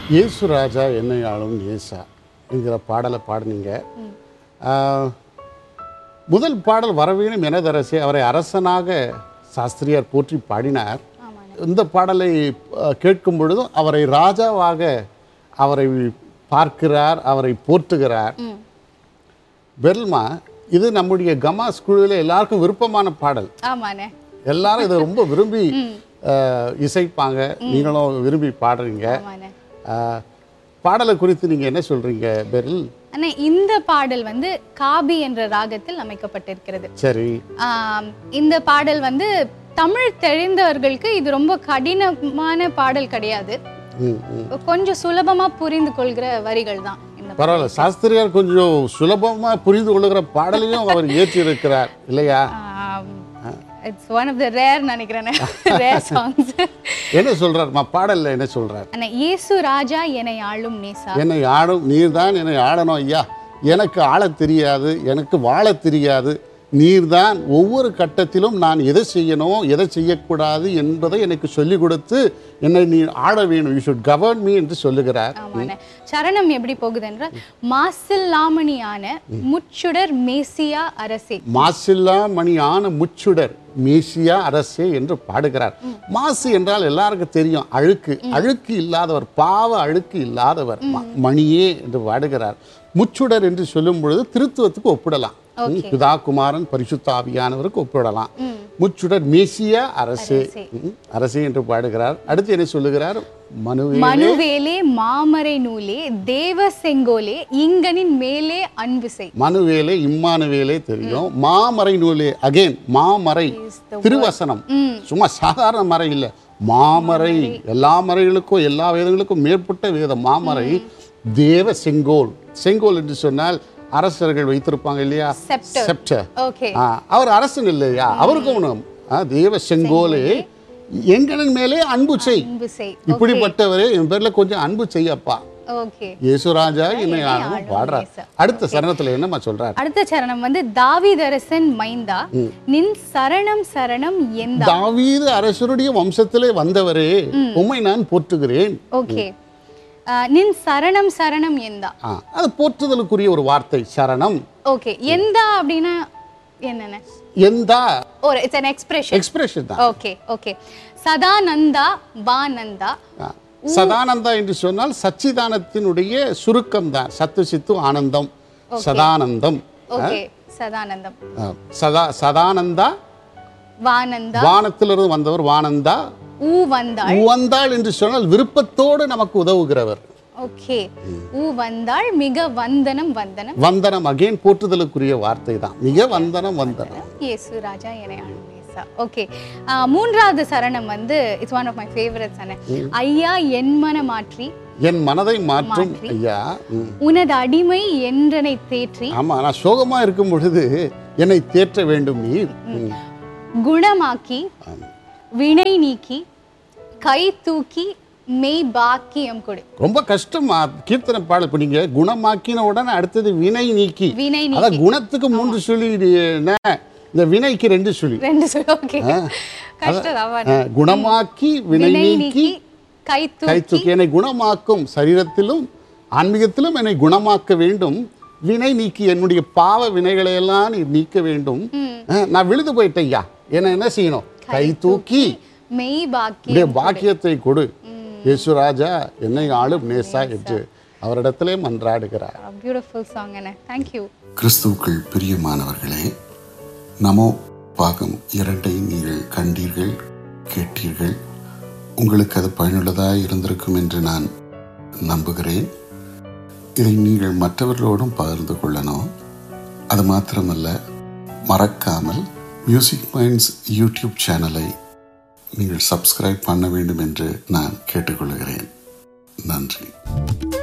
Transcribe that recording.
இயேசு ராஜா என்னை ஆளும் ஏசா என்கிற பாடலை பாடினீங்க. முதல் பாடல் வரவேணும் எனதரசே, அவரை அரசனாக சாஸ்திரியார் போற்றி பாடினார். இந்த பாடலை கேட்கும் பொழுதும் அவரை ராஜாவாக அவரை பார்க்கிறார், அவரை போற்றுகிறார். பெர்ல்மா, இது நம்முடைய கமாஸ் குழுவில் எல்லாருக்கும் விருப்பமான பாடல். எல்லாரும் இதை ரொம்ப விரும்பி இசைப்பாங்க, நீங்களும் விரும்பி பாடுறீங்க. பாடலை குறித்து நீங்க என்ன சொல்றீங்க பெர்ல்? அண்ணா, இந்த பாடல் வந்து காபி என்ற ராகத்தில் அமைக்கப்பட்டிருக்கிறது. சரி. இந்த பாடல் வந்து தமிழ் தெரிந்தவர்களுக்கு இது ரொம்ப கடினமான பாடல் கிடையாது, கொஞ்சம் சுலபமா புரிந்து கொள்கிற வரிகள் தான். பரவாயில்ல, சாஸ்திரியார் கொஞ்சம் சுலபமா புரிந்து கொள்ளுகிற பாடலையும் அவர் ஏற்றி இருக்கிறார் இல்லையா? It's one of the rare நினைக்கிறேன் rare songs. என்ன சொல்றார் பாடல்ல? என்ன சொல்றார்? அண்ணா, இயேசு ராஜா என்னை ஆளும் நேசா, என்னை ஆளும் நீர்தான், என்னை ஆளணும் ஐயா. எனக்கு ஆளத் தெரியாது, எனக்கு வாழத் தெரியாது. நீர்தான் ஒவ்வொரு கட்டத்திலும் நான் எதை செய்யணும், எதை செய்யக்கூடாது என்பதை எனக்கு சொல்லிக் கொடுத்து என்னை நீ ஆள வேணும், யூ ஷுட் கவர்ன் மீ என்று சொல்லுகிறார். சரணம் எப்படி போகுது என்றால், மாசில்லாமணியான முச்சுடர் மேசியா அரசே, மாசில்லாமணியான முச்சுடர் மேசியா அரசே என்று பாடுகிறார். மாசு என்றால் எல்லாருக்கும் தெரியும், அழுக்கு. அழுக்கு இல்லாதவர், பாவ அழுக்கு இல்லாதவர், மணியே என்று பாடுகிறார். முச்சுடர் என்று சொல்லும் பொழுது திருத்துவத்துக்கு ஒப்பிடலாம், பிதா குமாரன் பரிசுத்த ஆவியானவருக்கு ஒப்பிடலாம். முச்சுடர் மேசியா அரசே, அரசே என்று பாடுகிறார். அடுத்து என்ன சொல்லுகிறார்? மனுவேலே மாமரை நூலே தேவ செங்கோலே இங்கனின் மேலே அன்புசை. மனுவேலே இம்மானுவேலே தெரியும், மாமரை நூலே அகைன் மாமரை திருவசனம், சும்மா சாதாரண மறை இல்லை, மாமரை. எல்லா மறைகளுக்கும் எல்லா வேதங்களுக்கும் மேற்பட்ட வேதம் மாமரை. தேவ செங்கோல், செங்கோல் என்று சொன்னால் அரசர்கள் வைத்திருப்பாங்க இல்லையா, செப்டர். அவர் அரசன் இல்லையா, அவருக்கும் தேவ செங்கோலே எங்களின் மேலே அன்பு செய். இப்படிப்பட்டவரே என் பேர்ல கொஞ்சம் அன்பு செய்யப்பா. இயேசுராஜா என்னை பாடுறார். அடுத்த சரணத்துல என்னமா சொல்றார்? அடுத்த சரணம் வந்து தாவீதரசன் மைந்தா நின் சரணம் சரணம் எந்தா. தாவீது அரசருடைய வம்சத்திலே வந்தவரே, உம்மை நான் போற்றுகிறேன். ஓகே, நின் சரணம் சரணம் எந்தா, அது போற்றுதலுக்குரிய ஒரு வார்த்தை, சரணம். ஓகே, எந்தா அப்படினா என்னென்ன? எந்தா ஒரு இட்ஸ் an expression. எக்ஸ்பிரஷன் தான். Okay okay. சதானந்தா வானந்தா. சதானந்தா என்று சொன்னால் சச்சிதானத்தினுடைய சுருக்கம் தான், சத்து சித்து ஆனந்தம், சதானந்தம். ஓகே, சதானந்தம். சதானந்தா வானந்தா, வானத்திலிருந்து வந்தவர் வானந்தா. வந்தாள் என்று சொன்னால் விருப்பத்தோடு நமக்கு உதவுகிறவர். ஓகே, வந்தாள் மிக வந்தனம் வந்தனம். வந்தனம் அகைன் போற்றுதலுக்குரிய வார்த்தை தான், மிக வந்தனம் வந்தனம். இயேசு ராஜா என்னை ஆளும் நேசா. ஓகே, மூன்றாவது சரணம் வந்து it's one of my favourites. ஐயா என் மன மாற்றி, என் மனதை மாற்றும் ஐயா, உனது அடிமை என்றனை தேற்றி. ஆமா, நான் சோகமா இருக்கும் பொழுது என்னை தேற்ற வேண்டும் நீர். குணமாக்கி வினை நீக்கி கை தூக்கி மெய் பாக்கியம் கொடு. ரொம்ப கஷ்டம் கீர்த்தனை பாடல். இப்ப நீங்க குணமாக்கின உடனே அடுத்தது வினை நீக்கி. அதான் குணத்துக்கு 3 சுழி, இந்த வினைக்கு 2 சுழி. ஓகே, கஷ்டம். குணமாக்கி வினை நீக்கி கை தூக்கி. என்னை குணமாக்கும், சரீரத்திலும் ஆன்மீகத்திலும் என்னை குணமாக்க வேண்டும். வினை நீக்கி, என்னுடைய பாவ வினைகளை எல்லாம் நீ நீக்க வேண்டும். நான் விழுது போயிட்டேன் ஐயா, என்ன செய்யணும்? கை தூக்கி மெய் பாக்கியத்தை கொடு. இயேசுராஜா என்னை ஆளும் நேசா என்று அவரிடத்திலே மன்றாடுகிறார். Beautiful song. Thank you. கிறிஸ்துவுக்குள் பிரியமானவர்களே, நமோ பாகம் 2 நீங்கள் கண்டீர்கள், கேட்டீர்கள். உங்களுக்கு அது பயனுள்ளதாக இருந்திருக்கும் என்று நான் நம்புகிறேன். இதை நீங்கள் மற்றவர்களோடும் பகிர்ந்து கொள்ளணும். அது மாத்திரமல்ல, மறக்காமல் மியூசிக் மைண்ட்ஸ் யூடியூப் சேனலை நீங்கள் சப்ஸ்கிரைப் பண்ண வேண்டும் என்று நான் கேட்டுக்கொள்கிறேன். நன்றி.